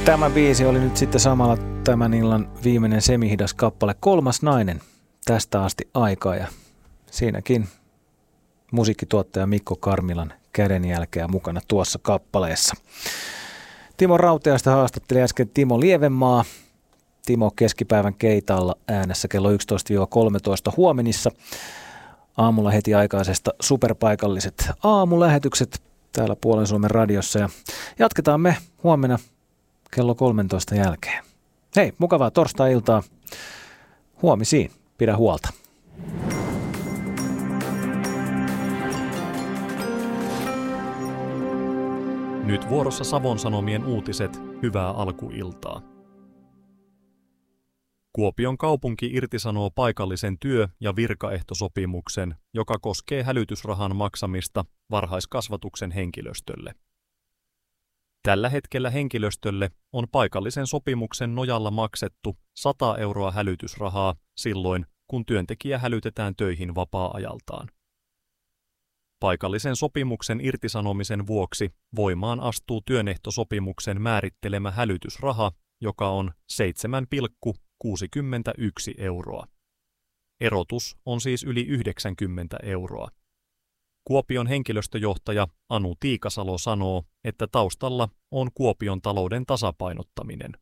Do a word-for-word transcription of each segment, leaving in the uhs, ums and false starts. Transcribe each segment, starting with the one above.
Tämä biisi oli nyt sitten samalla tämän illan viimeinen semihidas kappale, Kolmas nainen, tästä asti aikaa, ja siinäkin musiikkituottaja Mikko Karmilan kädenjälkeä mukana tuossa kappaleessa. Timo Rauteasta haastatteli äsken Timo Lievenmaa. Timo keskipäivän Keitaalla äänessä kello yksitoista kolmetoista huomenissa. Aamulla heti aikaisesta superpaikalliset aamulähetykset täällä Puolen Suomen radiossa, ja jatketaan me huomenna kello kolmetoista jälkeen. Hei, mukavaa torstai-iltaa. Huomisiin. Pidä huolta. Nyt vuorossa Savon Sanomien uutiset. Hyvää alkuiltaa. Kuopion kaupunki irtisanoo paikallisen työ- ja virkaehtosopimuksen, joka koskee hälytysrahan maksamista varhaiskasvatuksen henkilöstölle. Tällä hetkellä henkilöstölle on paikallisen sopimuksen nojalla maksettu sata euroa hälytysrahaa silloin, kun työntekijä hälytetään töihin vapaa-ajaltaan. Paikallisen sopimuksen irtisanomisen vuoksi voimaan astuu työnehtosopimuksen määrittelemä hälytysraha, joka on seitsemän pilkku kuusikymmentäyksi euroa. Erotus on siis yli yhdeksänkymmentä euroa. Kuopion henkilöstöjohtaja Anu Tiikasalo sanoo, että taustalla on Kuopion talouden tasapainottaminen.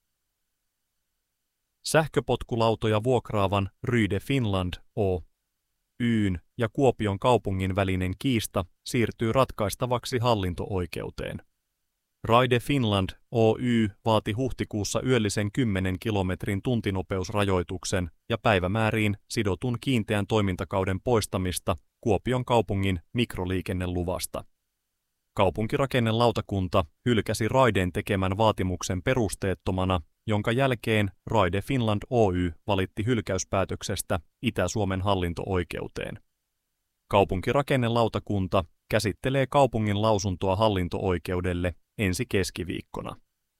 Sähköpotkulautoja vuokraavan Ryde Finland Oy:n ja Kuopion kaupungin välinen kiista siirtyy ratkaistavaksi hallinto-oikeuteen. Ride Finland Oy vaati huhtikuussa yöllisen kymmenen kilometrin tuntinopeusrajoituksen ja päivämääriin sidotun kiinteän toimintakauden poistamista Kuopion kaupungin mikroliikenneluvasta. Kaupunkirakennelautakunta hylkäsi Raiden tekemän vaatimuksen perusteettomana, jonka jälkeen Ride Finland Oy valitti hylkäyspäätöksestä Itä-Suomen hallinto-oikeuteen. Kaupunkirakennelautakunta käsittelee kaupungin lausuntoa hallinto-oikeudelle ensi keskiviikkona.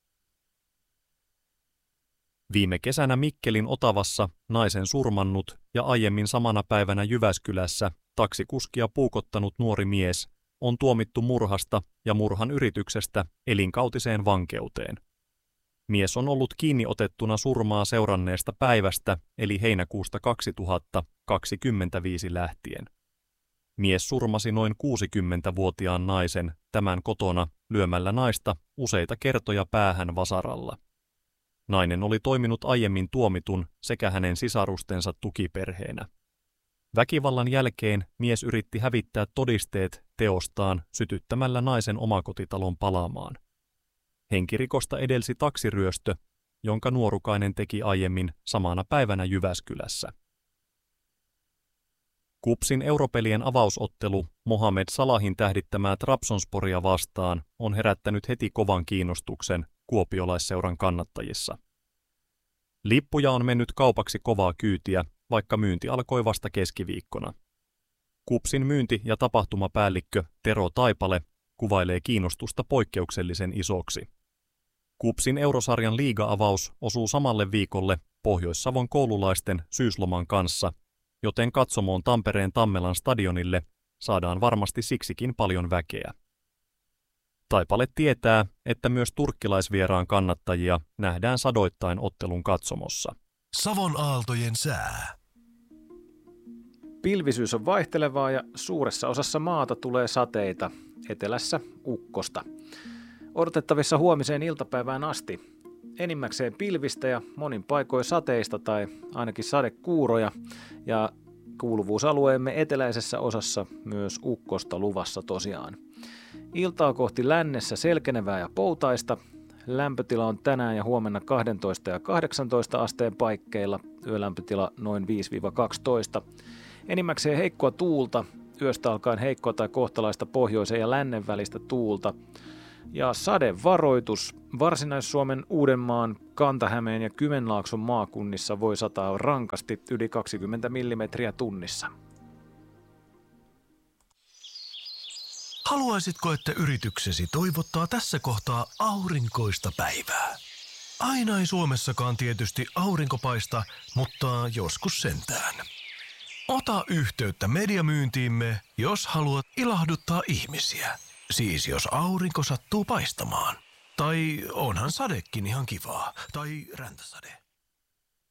Viime kesänä Mikkelin Otavassa naisen surmannut ja aiemmin samana päivänä Jyväskylässä taksikuskia puukottanut nuori mies on tuomittu murhasta ja murhan yrityksestä elinkautiseen vankeuteen. Mies on ollut kiinni otettuna surmaa seuranneesta päivästä eli heinäkuusta kaksituhattakaksikymmentäviisi lähtien. Mies surmasi noin kuusikymmentävuotiaan naisen tämän kotona lyömällä naista useita kertoja päähän vasaralla. Nainen oli toiminut aiemmin tuomitun sekä hänen sisarustensa tukiperheenä. Väkivallan jälkeen mies yritti hävittää todisteet teostaan sytyttämällä naisen omakotitalon palaamaan. Henkirikosta edelsi taksiryöstö, jonka nuorukainen teki aiemmin samana päivänä Jyväskylässä. Kupsin europelien avausottelu Mohamed Salahin tähdittämää Trabzonsporia vastaan on herättänyt heti kovan kiinnostuksen kuopiolaisseuran kannattajissa. Lippuja on mennyt kaupaksi kovaa kyytiä, vaikka myynti alkoi vasta keskiviikkona. Kupsin myynti- ja tapahtumapäällikkö Tero Taipale kuvailee kiinnostusta poikkeuksellisen isoksi. Kupsin eurosarjan liiga-avaus osuu samalle viikolle Pohjois-Savon koululaisten syysloman kanssa, joten katsomoon Tampereen Tammelan stadionille saadaan varmasti siksikin paljon väkeä. Taipale tietää, että myös turkkilaisvieraan kannattajia nähdään sadoittain ottelun katsomossa. Savon aaltojen sää. Pilvisyys on vaihtelevaa ja suuressa osassa maata tulee sateita, etelässä ukkosta. Odotettavissa huomiseen iltapäivään asti. Enimmäkseen pilvistä ja monin paikoin sateista tai ainakin sadekuuroja, ja kuuluvuusalueemme eteläisessä osassa myös ukkosta luvassa tosiaan. Iltaa kohti lännessä selkenevää ja poutaista. Lämpötila on tänään ja huomenna kaksitoista ja kahdeksantoista asteen paikkeilla, yölämpötila noin viisi kaksitoista. Enimmäkseen heikkoa tuulta, yöstä alkaen heikkoa tai kohtalaista pohjoisen ja lännen välistä tuulta. Ja sadevaroitus. Varsinais-Suomen, Uudenmaan, Kanta-Hämeen ja Kymenlaakson maakunnissa voi sataa rankasti yli kaksikymmentä millimetriä tunnissa. Haluaisitko, että yrityksesi toivottaa tässä kohtaa aurinkoista päivää? Aina ei Suomessakaan tietysti aurinko paista, mutta joskus sentään. Ota yhteyttä mediamyyntiimme, jos haluat ilahduttaa ihmisiä. Siis jos aurinko sattuu paistamaan. Tai onhan sadekin ihan kivaa. Tai räntäsade.